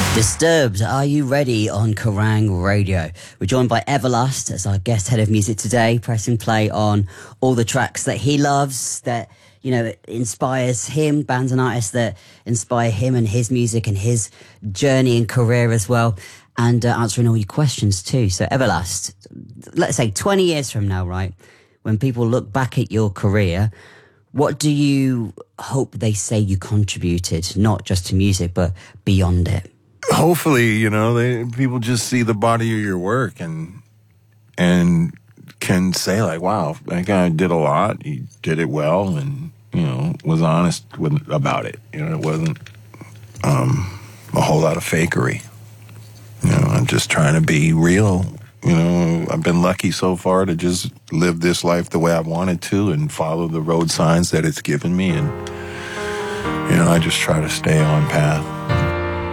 Disturbed, are you ready on Kerrang Radio? We're joined by Everlast as our guest head of music today, pressing play on all the tracks that he loves, that, you know, inspires him, bands and artists that inspire him and his music and his journey and career as well, and answering all your questions too. So Everlast, let's say 20 years from now, right, when people look back at your career, what do you hope they say you contributed, not just to music, but beyond it? Hopefully, you know, people just see the body of your work and can say like, wow, that guy did a lot. He did it well and, you know, was honest about it. You know, it wasn't a whole lot of fakery. You know, I'm just trying to be real. You know, I've been lucky so far to just live this life the way I wanted to and follow the road signs that it's given me. And, you know, I just try to stay on path.